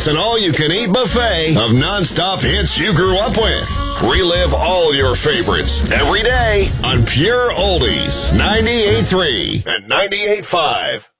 It's an all-you-can-eat buffet of non-stop hits you grew up with. Relive all your favorites every day on Pure Oldies 98.3 and 98.5.